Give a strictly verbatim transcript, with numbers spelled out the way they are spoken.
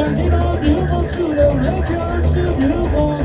你把流氓出流，来点儿自流氓。